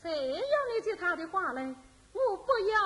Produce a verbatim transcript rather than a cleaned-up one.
谁要你接他的话嘞？我不要